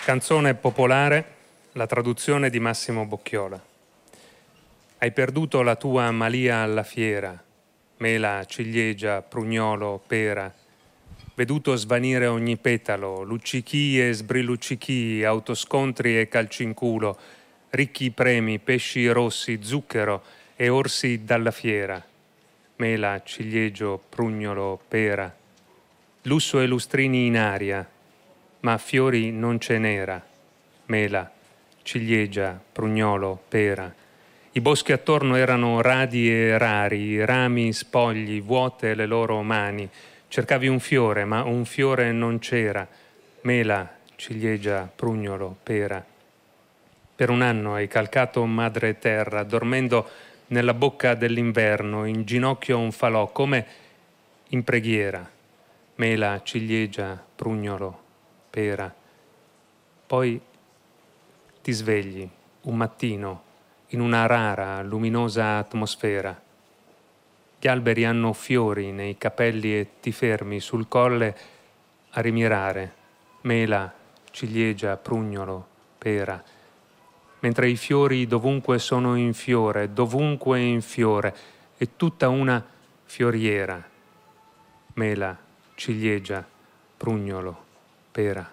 Canzone popolare, la traduzione di Massimo Bocchiola. Hai perduto la tua Malia alla fiera, mela, ciliegia, prugnolo, pera. Veduto svanire ogni petalo, luccichii e sbrilluccichii, autoscontri e calci in culo, ricchi premi, pesci rossi, zucchero e orsi dalla fiera. Mela, ciliegio, prugnolo, pera. Lusso e lustrini in aria, ma fiori non ce n'era. Mela, ciliegia, prugnolo, pera. I boschi attorno erano radi e rari, rami spogli, vuote le loro mani. Cercavi un fiore, ma un fiore non c'era. Mela, ciliegia, prugnolo, pera. Per un anno hai calcato madre terra, dormendo nella bocca dell'inverno, in ginocchio un falò, come in preghiera. Mela, ciliegia, prugnolo, pera. Poi ti svegli un mattino in una rara, luminosa atmosfera. Gli alberi hanno fiori nei capelli e ti fermi sul colle a rimirare. Mela, ciliegia, prugnolo, pera. Mentre i fiori dovunque sono in fiore, dovunque in fiore, è tutta una fioriera. Mela, ciliegia, prugnolo, pera.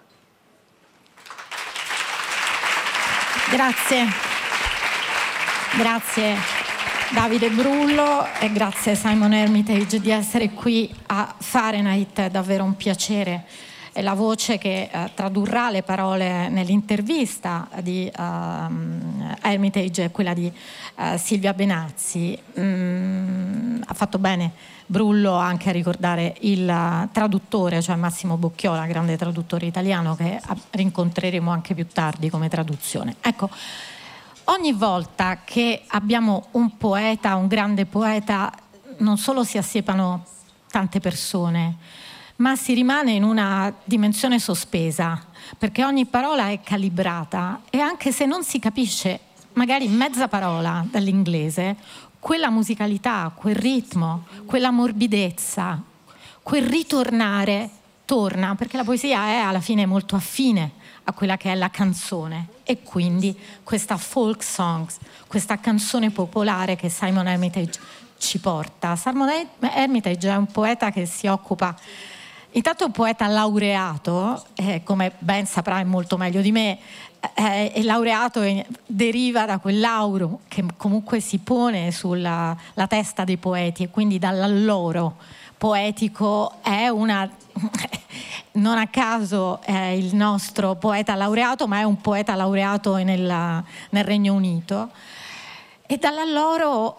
Grazie. Grazie Davide Brullo e grazie Simon Hermitage di essere qui a Fahrenheit, è davvero un piacere. È la voce che tradurrà le parole nell'intervista di Hermitage, quella di Silvia Benazzi. Ha fatto bene Brullo anche a ricordare il traduttore, cioè Massimo Bocchiola, grande traduttore italiano che rincontreremo anche più tardi come traduzione. Ecco, ogni volta che abbiamo un poeta, un grande poeta, non solo si assiepano tante persone, ma si rimane in una dimensione sospesa, perché ogni parola è calibrata e anche se non si capisce magari mezza parola dall'inglese, quella musicalità, quel ritmo, quella morbidezza, quel ritornare torna, perché la poesia è alla fine molto affine a quella che è la canzone e quindi questa folk songs, questa canzone popolare che Simon Hermitage ci porta. Simon Hermitage è un poeta che si occupa, intanto è un poeta laureato, come ben saprai molto meglio di me, il laureato deriva da quel lauro che comunque si pone sulla la testa dei poeti e quindi dall'alloro poetico è una non a caso è il nostro poeta laureato, ma è un poeta laureato nel Regno Unito e dall'alloro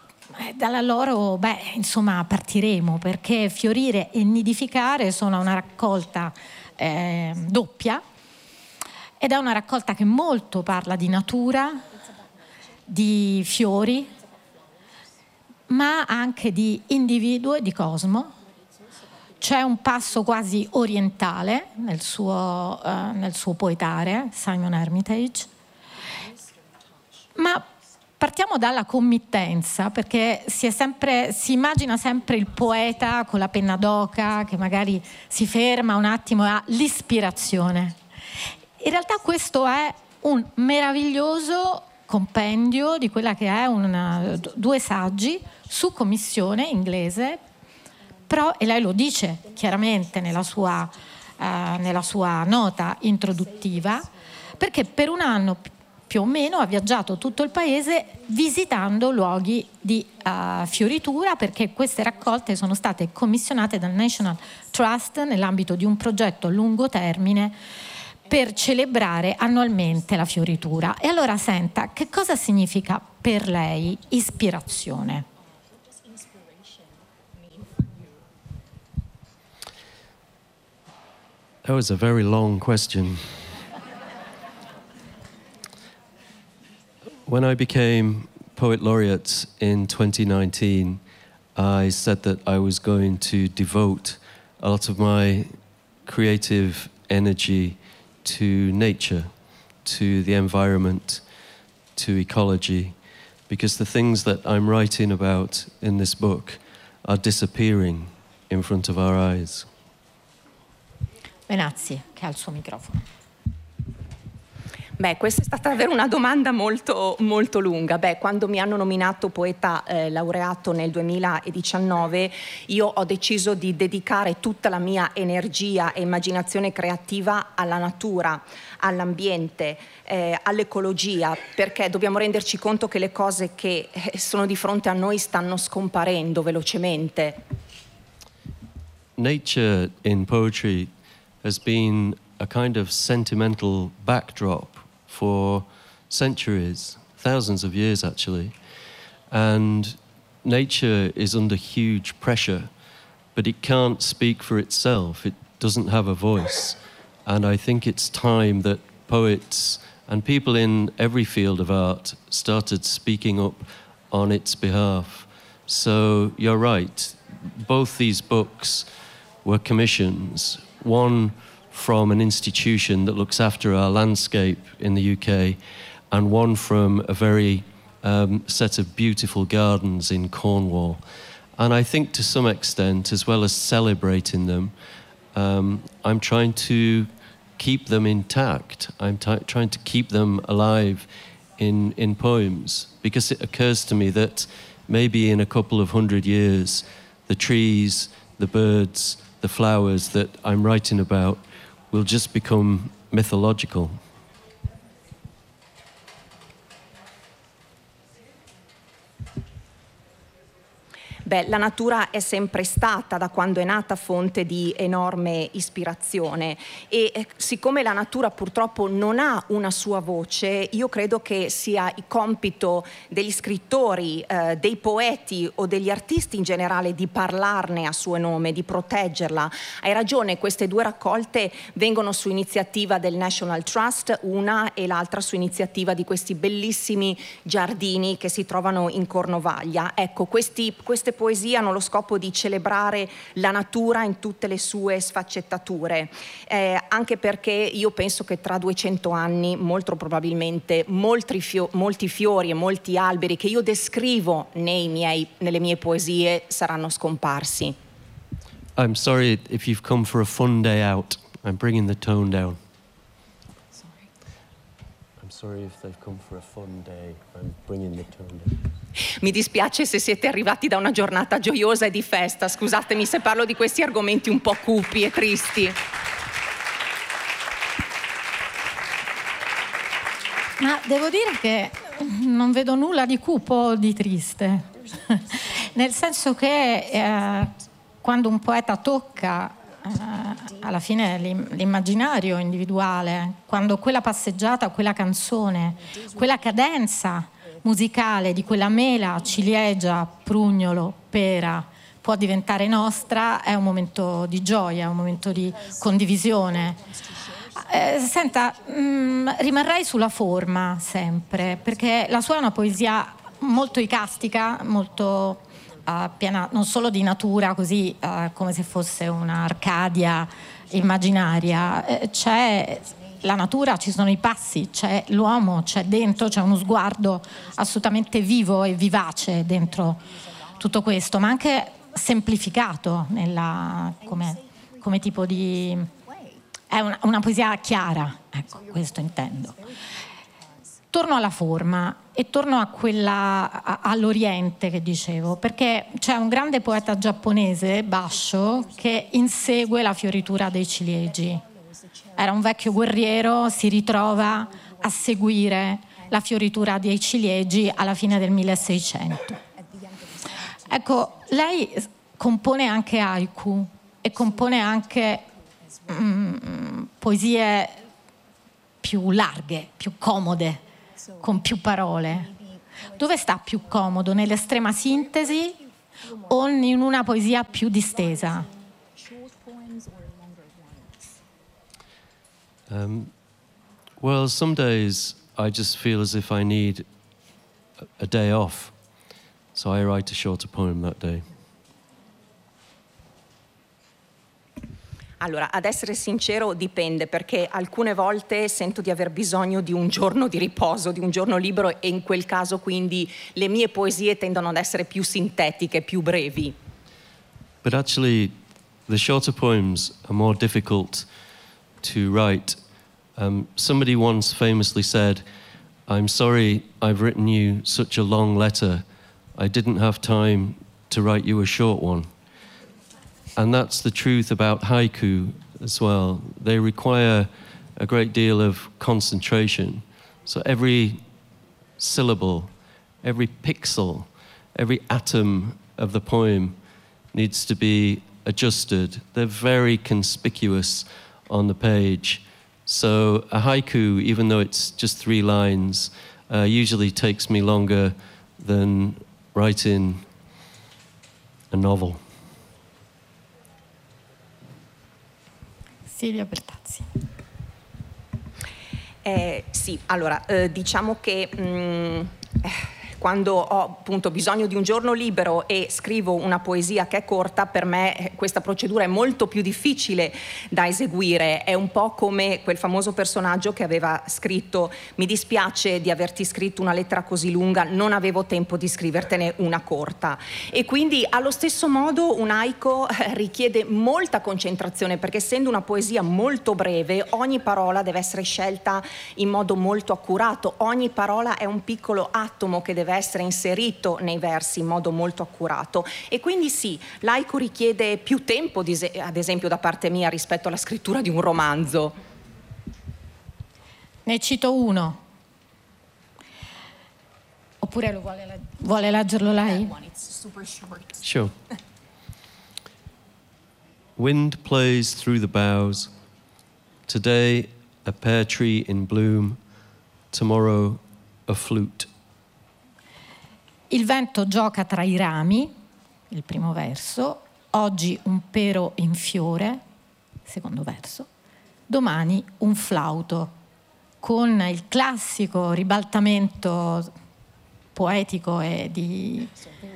insomma partiremo, perché fiorire e nidificare sono una raccolta doppia ed è una raccolta che molto parla di natura, di fiori, ma anche di individuo e di cosmo. C'è un passo quasi orientale nel suo poetare, Simon Hermitage, ma partiamo dalla committenza, perché si immagina sempre il poeta con la penna d'oca che magari si ferma un attimo e ha l'ispirazione. In realtà questo è un meraviglioso compendio di quella che è 2 saggi su commissione inglese, però, e lei lo dice chiaramente nella sua nota introduttiva, perché per un anno più o meno ha viaggiato tutto il paese visitando luoghi di fioritura, perché queste raccolte sono state commissionate dal National Trust nell'ambito di un progetto a lungo termine per celebrare annualmente la fioritura. E allora senta, che cosa significa per lei ispirazione? That was a very long question. When I became Poet Laureate in 2019, I said that I was going to devote a lot of my creative energy to nature, to the environment, to ecology, because the things that I'm writing about in this book are disappearing in front of our eyes. Benazzi, che ha il suo microfono. Beh, questa è stata davvero una domanda molto, molto lunga. Beh, quando mi hanno nominato poeta laureato nel 2019, io ho deciso di dedicare tutta la mia energia e immaginazione creativa alla natura, all'ambiente, all'ecologia, perché dobbiamo renderci conto che le cose che sono di fronte a noi stanno scomparendo velocemente. Nature in poetry has been a kind of sentimental backdrop for centuries, thousands of years actually. And nature is under huge pressure, but it can't speak for itself. It doesn't have a voice. And I think it's time that poets and people in every field of art started speaking up on its behalf. So you're right, both these books were commissions, one from an institution that looks after our landscape in the UK, and one from a very set of beautiful gardens in Cornwall. And I think to some extent, as well as celebrating them, I'm trying to keep them intact. I'm trying to keep them alive in poems, because it occurs to me that maybe in a couple of 100 years, the trees, the birds, the flowers that I'm writing about will just become mythological. Beh, la natura è sempre stata, da quando è nata, fonte di enorme ispirazione e siccome la natura purtroppo non ha una sua voce, io credo che sia il compito degli scrittori, dei poeti o degli artisti in generale di parlarne a suo nome, di proteggerla. Hai ragione, queste due raccolte vengono su iniziativa del National Trust, una e l'altra su iniziativa di questi bellissimi giardini che si trovano in Cornovaglia. Ecco, queste poesie hanno lo scopo di celebrare la natura in tutte le sue sfaccettature, anche perché io penso che tra 200 anni molto probabilmente molti fiori e molti alberi che io descrivo nelle mie poesie saranno scomparsi. I'm sorry if you've come for a fun day out. I'm bringing the tone down. I'm sorry if they've come for a fun day. I'm bringing the tone down. Mi dispiace se siete arrivati da una giornata gioiosa e di festa. Scusatemi se parlo di questi argomenti un po' cupi e tristi. Ma devo dire che non vedo nulla di cupo o di triste. Nel senso che quando un poeta tocca alla fine l'immaginario individuale, quando quella passeggiata, quella canzone, quella cadenza musicale di quella mela, ciliegia, prugnolo, pera può diventare nostra, è un momento di gioia, un momento di condivisione. Senta, rimarrei sulla forma sempre, perché la sua è una poesia molto icastica, molto piena non solo di natura, così come se fosse un'Arcadia immaginaria. C'è la natura, ci sono i passi, c'è l'uomo, c'è dentro, c'è uno sguardo assolutamente vivo e vivace dentro tutto questo, ma anche semplificato come tipo di... è una poesia chiara, ecco, questo intendo. Torno alla forma e torno all'Oriente che dicevo, perché c'è un grande poeta giapponese, Basho, che insegue la fioritura dei ciliegi. Era un vecchio guerriero, si ritrova a seguire la fioritura dei ciliegi alla fine del 1600. Ecco, lei compone anche haiku e compone anche poesie più larghe, più comode, con più parole. Dove sta più comodo? Nell'estrema sintesi o in una poesia più distesa? Well, some days I just feel as if I need a day off, so I write a shorter poem that day. Allora, ad essere sincero, dipende, perché alcune volte sento di aver bisogno di un giorno di riposo, di un giorno libero, e in quel caso quindi le mie poesie tendono ad essere più sintetiche, più brevi. But actually, the shorter poems are more difficult to write Somebody once famously said, "I'm sorry I've written you such a long letter. I didn't have time to write you a short one." And that's the truth about haiku as well. They require a great deal of concentration. So every syllable, every pixel, every atom of the poem needs to be adjusted. They're very conspicuous on the page. So a haiku, even though it's just 3 lines, usually takes me longer than writing a novel. Silvia Bertazzi. Sì, allora, diciamo che quando ho appunto bisogno di un giorno libero e scrivo una poesia che è corta, per me questa procedura è molto più difficile da eseguire. È un po' come quel famoso personaggio che aveva scritto: mi dispiace di averti scritto una lettera così lunga, non avevo tempo di scrivertene una corta. E quindi allo stesso modo un haiku richiede molta concentrazione, perché essendo una poesia molto breve, ogni parola deve essere scelta in modo molto accurato, ogni parola è un piccolo atomo che deve essere inserito nei versi in modo molto accurato. E quindi sì, l'haiku richiede più tempo, ad esempio da parte mia, rispetto alla scrittura di un romanzo. Ne cito uno. Oppure vuole leggerlo lei? Sure. Wind plays through the boughs. Today a pear tree in bloom. Tomorrow a flute. Il vento gioca tra i rami, il primo verso. Oggi un pero in fiore, secondo verso. Domani un flauto, con il classico ribaltamento poetico e di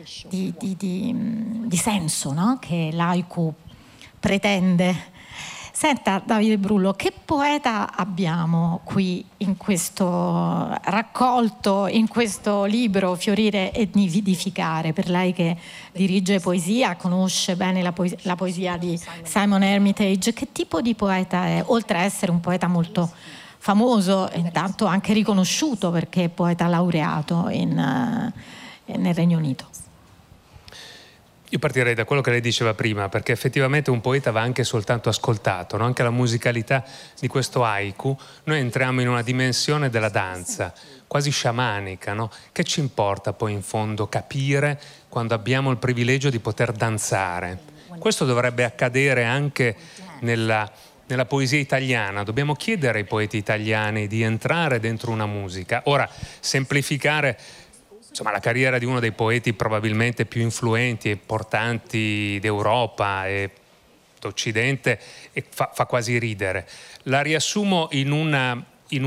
senso, no? Che l'haiku pretende. Senta, Davide Brullo, che poeta abbiamo qui in questo raccolto, in questo libro Fiorire e nidificare? Per lei che dirige poesia, conosce bene la poesia di Simon Hermitage, che tipo di poeta è? Oltre a essere un poeta molto famoso e intanto anche riconosciuto perché è poeta laureato nel Regno Unito. Io partirei da quello che lei diceva prima, perché effettivamente un poeta va anche soltanto ascoltato, no? Anche la musicalità di questo haiku, noi entriamo in una dimensione della danza, quasi sciamanica, no? Che ci importa poi in fondo capire quando abbiamo il privilegio di poter danzare? Questo dovrebbe accadere anche nella poesia italiana. Dobbiamo chiedere ai poeti italiani di entrare dentro una musica. Ora, semplificare la carriera di uno dei poeti probabilmente più influenti e importanti d'Europa e d'Occidente fa quasi ridere. La riassumo in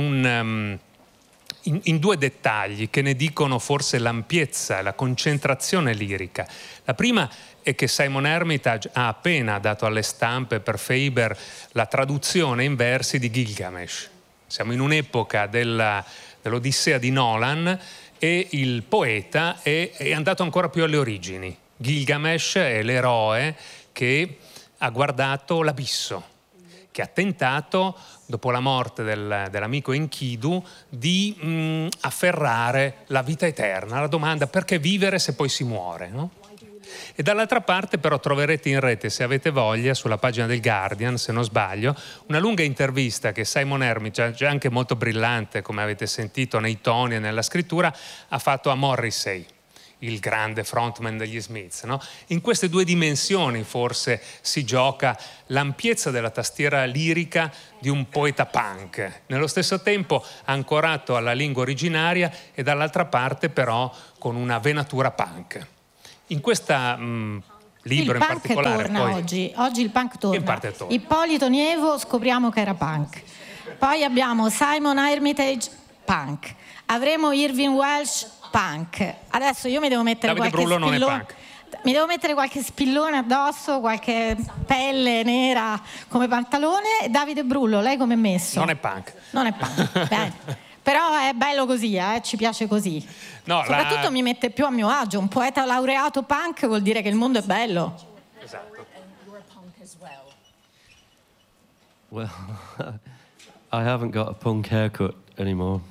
2 dettagli che ne dicono forse l'ampiezza e la concentrazione lirica. La prima è che Simon Hermitage ha appena dato alle stampe per Faber la traduzione in versi di Gilgamesh. Siamo in un'epoca dell'Odissea di Nolan e il poeta è andato ancora più alle origini. Gilgamesh è l'eroe che ha guardato l'abisso, che ha tentato, dopo la morte dell'amico Enkidu, di afferrare la vita eterna. La domanda: perché vivere se poi si muore, no? E dall'altra parte però troverete in rete, se avete voglia, sulla pagina del Guardian, se non sbaglio, una lunga intervista che Simon Hermitage, anche molto brillante come avete sentito nei toni e nella scrittura, ha fatto a Morrissey, il grande frontman degli Smiths, no? In queste 2 dimensioni forse si gioca l'ampiezza della tastiera lirica di un poeta punk, nello stesso tempo ancorato alla lingua originaria e dall'altra parte però con una venatura punk. In questa libro in particolare torna poi, oggi il punk torna. In parte torna. Ippolito Nievo scopriamo che era punk. Poi abbiamo Simon Hermitage, punk. Avremo Irving Welsh, punk. Adesso io mi devo mettere Davide qualche Brullo spillone. non è punk. Mi devo mettere qualche spillone addosso, qualche pelle nera come pantalone. Davide Brullo, lei come è messo? Non è punk. Non è punk. Bene. Però è bello così, ci piace così. No, soprattutto mi mette più a mio agio. Un poeta laureato punk vuol dire che il mondo è bello. Esatto. Well, I haven't got a punk haircut anymore.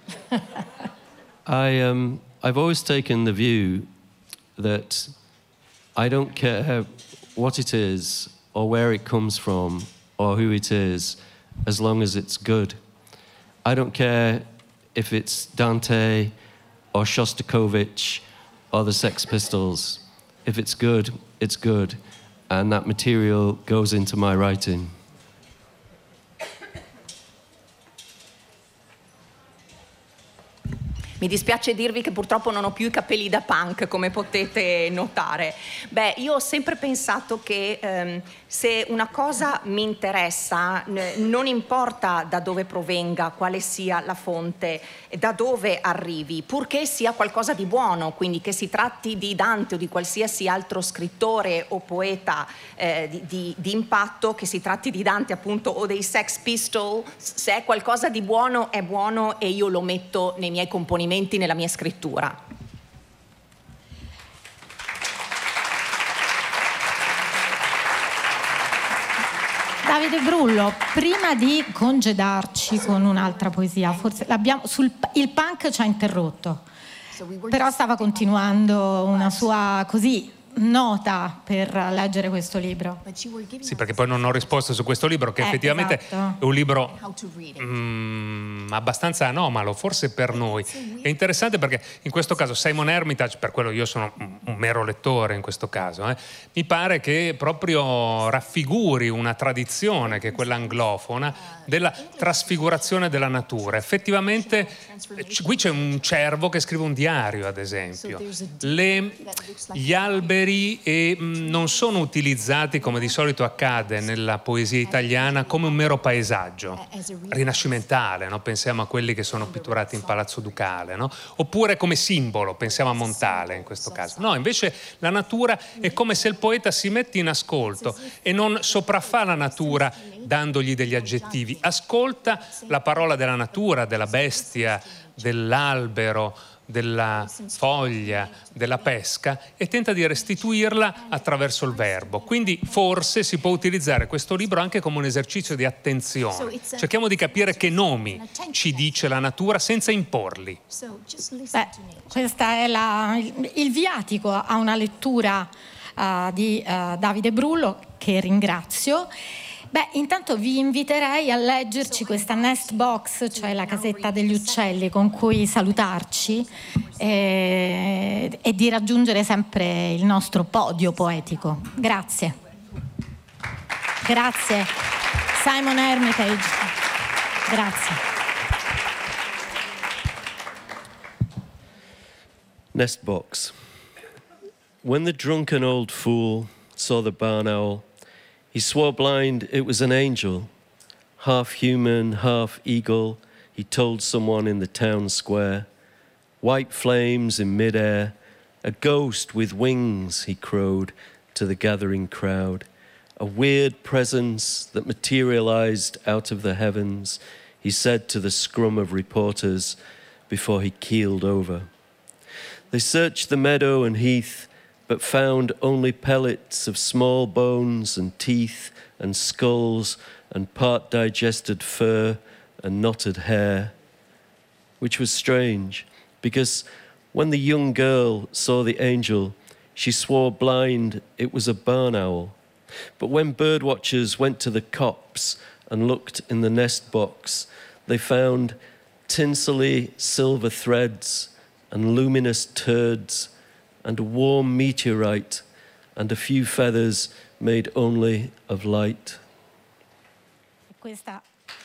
I've always taken the view that I don't care what it is or where it comes from or who it is, as long as it's good. I don't care if it's Dante or Shostakovich or the Sex Pistols. If it's good, it's good. And that material goes into my writing. Mi dispiace dirvi che purtroppo non ho più i capelli da punk, come potete notare. Beh, io ho sempre pensato che se una cosa mi interessa, non importa da dove provenga, quale sia la fonte, da dove arrivi, purché sia qualcosa di buono, quindi che si tratti di Dante o di qualsiasi altro scrittore o poeta di impatto, che si tratti di Dante appunto o dei Sex Pistols, se è qualcosa di buono è buono e io lo metto nei miei componimenti, nella mia scrittura. Davide Brullo, prima di congedarci con un'altra poesia, forse il punk ci ha interrotto, però stava continuando una sua nota per leggere questo libro. Sì, perché poi non ho risposto su questo libro, che effettivamente esatto. è un libro abbastanza anomalo, forse per noi. È interessante perché in questo caso Simon Hermitage, per quello io sono un mero lettore in questo caso, mi pare che proprio raffiguri una tradizione, che è quella anglofona, della trasfigurazione della natura. Effettivamente qui c'è un cervo che scrive un diario, ad esempio. Gli alberi non sono utilizzati, come di solito accade nella poesia italiana, come un mero paesaggio rinascimentale, no? Pensiamo a quelli che sono pitturati in Palazzo Ducale, no? Oppure come simbolo, pensiamo a Montale in questo caso. No, invece la natura è come se il poeta si mette in ascolto e non sopraffa la natura dandogli degli aggettivi, ascolta la parola della natura, della bestia, dell'albero, della foglia, della pesca, e tenta di restituirla attraverso il verbo. Quindi forse si può utilizzare questo libro anche come un esercizio di attenzione. Cerchiamo di capire che nomi ci dice la natura senza imporli. Beh, questo è il viatico a una lettura di Davide Brullo, che ringrazio. Beh, intanto vi inviterei a leggerci questa nest box, cioè la casetta degli uccelli, con cui salutarci e di raggiungere sempre il nostro podio poetico. Grazie. Grazie. Simon Hermitage. Grazie. Nest box. When the drunken old fool saw the barn owl, he swore blind it was an angel, half human, half eagle, he told someone in the town square. White flames in mid-air, a ghost with wings, he crowed to the gathering crowd. A weird presence that materialized out of the heavens, he said to the scrum of reporters before he keeled over. They searched the meadow and heath, but found only pellets of small bones and teeth and skulls and part-digested fur and knotted hair, which was strange, because when the young girl saw the angel, she swore blind it was a barn owl. But when birdwatchers went to the copse and looked in the nest box, they found tinsely silver threads and luminous turds and a warm meteorite, and a few feathers made only of light. Questa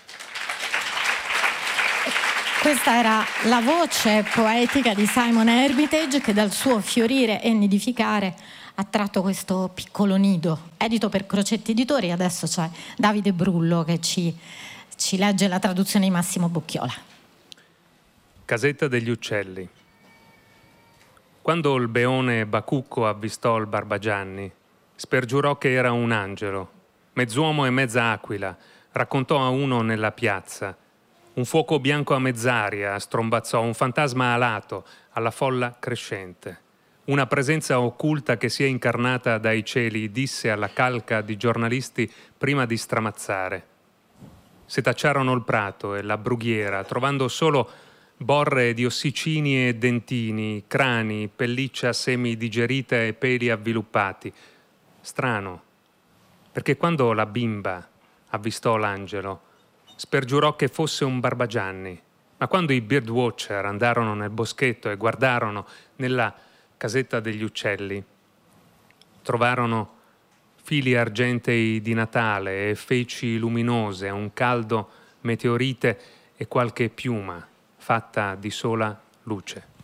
era la voce poetica di Simon Hermitage, che dal suo fiorire e nidificare ha tratto questo piccolo nido, edito per Crocetti Editori. Adesso c'è Davide Brullo che ci legge la traduzione di Massimo Bocchiola. Casetta degli uccelli. Quando il beone Bacucco avvistò il Barbagianni, spergiurò che era un angelo, mezz'uomo e mezza aquila, raccontò a uno nella piazza. Un fuoco bianco a mezz'aria strombazzò, un fantasma alato alla folla crescente. Una presenza occulta che si è incarnata dai cieli disse alla calca di giornalisti prima di stramazzare: setacciarono il prato e la brughiera, trovando solo borre di ossicini e dentini, crani, pelliccia semi-digerita e peli avviluppati. Strano, perché quando la bimba avvistò l'angelo, spergiurò che fosse un Barbagianni, ma quando i birdwatcher andarono nel boschetto e guardarono nella casetta degli uccelli, trovarono fili argentei di Natale e feci luminose, un caldo meteorite e qualche piuma fatta di sola luce.